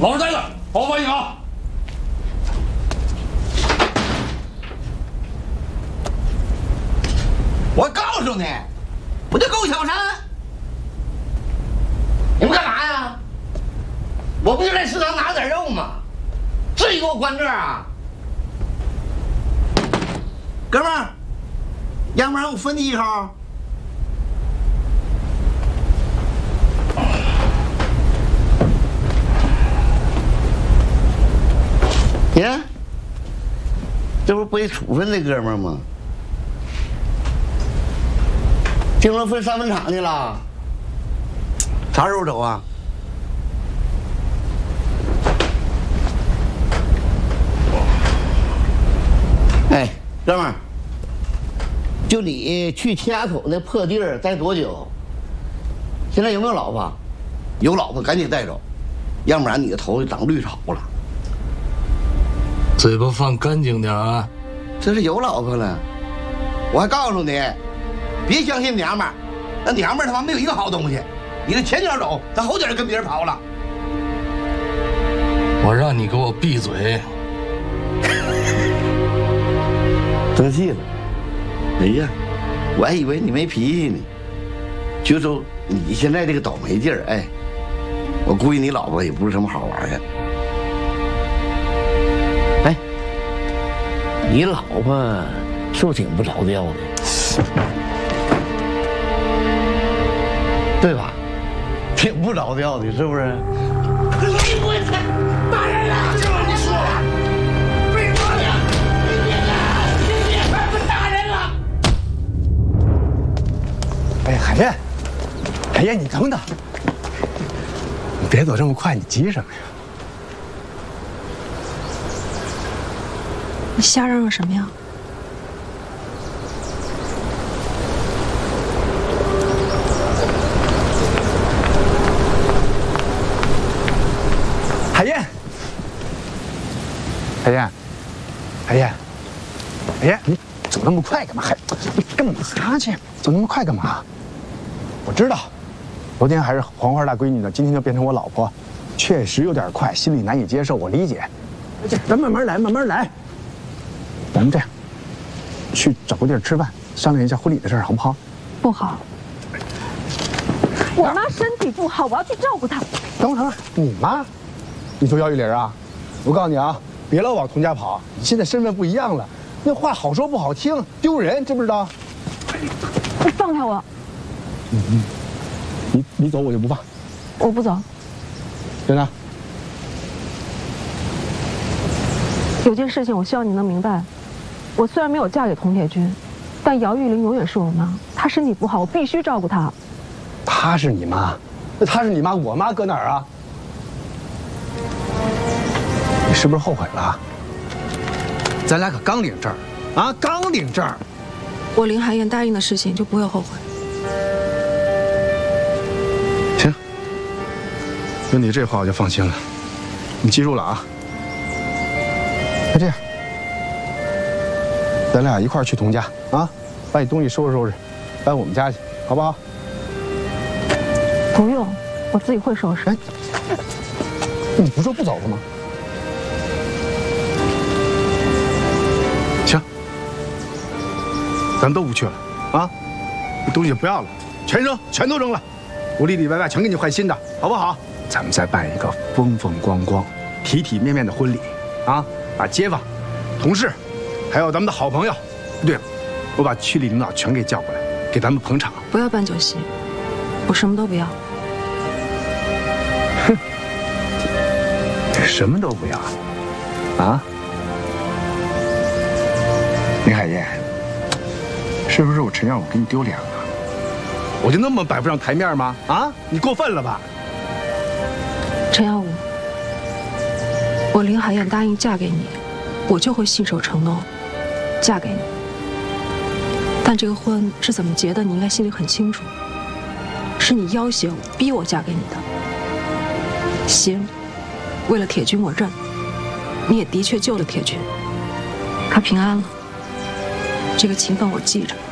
老实待着，好好反省啊！ 我告诉你，不就够小山？你们干嘛呀？我不就在食堂拿点肉吗？至于给我关这儿啊？哥们儿，要不然我分你一口。呀，这不是被处分那哥们儿吗？听说分3分厂去了，啥时候走啊？哎，哥们儿，就你去家口那破地儿待多久？现在有没有老婆？有老婆赶紧带走，要不然你的头就长绿草了。 嘴巴放干净点啊！ 这是有老婆了，我还告诉你，别相信娘们儿，那娘们儿他妈没有一个好东西。你的前脚走，他后脚就跟别人跑了。 我让你给我闭嘴！ 生气了？哎呀，我还以为你没脾气呢。就说你现在这个倒霉劲儿，哎，我估计你老婆也不是什么好玩意儿。哎，你老婆是不是挺不着调的？对吧？挺不着调的，是不是？你不会打人了！就你说了，被抓了，你别快不打人了！ 哎，海燕，海燕，你等等，你别走这么快，你急什么呀？ 你瞎嚷嚷什么呀？ 海燕，海燕，海燕，海燕，你走那么快干嘛？你干嘛去？走那么快干嘛？我知道，昨天还是黄花大闺女呢，今天就变成我老婆，确实有点快，心里难以接受，我理解。咱慢慢来，慢慢来。咱们这样，去找个地儿吃饭，商量一下婚礼的事儿，好不好？ 不好。我妈身体不好，我要去照顾她。 等会儿，你妈？你说姚玉玲啊，我告诉你啊，别老往童家跑，你现在身份不一样了，那话好说不好听，丢人，知不知道？ 你放开我！ 你走我就不放。 我不走。 真的？ 有件事情我希望你能明白，我虽然没有嫁给童铁军，但姚玉玲永远是我妈。她身体不好，我必须照顾她。 她是你妈？那她是你妈，我妈搁哪儿啊？你是不是后悔了？咱俩可刚领证啊，刚领证。 我林海燕答应的事情就不会后悔。 行，有你这话我就放心了。你记住了啊。那这样，咱俩一块儿去童家啊，把你东西收拾收拾，搬我们家去，好不好？ 不用，我自己会收拾。 哎，你不是说不走了吗？行，咱都不去了啊，这东西不要了，全扔，全都扔了，我里里外外全给你换新的，好不好？咱们再办一个风风光光、体体面面的婚礼啊！把街坊、同事，还有咱们的好朋友，对了，我把区里领导全给叫过来，给咱们捧场。 不要办酒席，我什么都不要。 哼，什么都不要啊？林海燕，是不是我陈耀武给你丢脸了？我就那么摆不上台面吗？啊，你过分了吧？ 陈耀武，我林海燕答应嫁给你，我就会信守承诺，嫁给你。但这个婚是怎么结的，你应该心里很清楚。是你要挟我，逼我嫁给你的。行，为了铁军我认，你也的确救了铁军，他平安了。这个情分我记着。